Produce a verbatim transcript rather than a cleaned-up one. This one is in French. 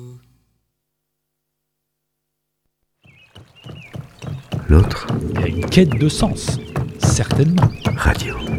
L'autre, Il y a une quête de sens, certainement. radio.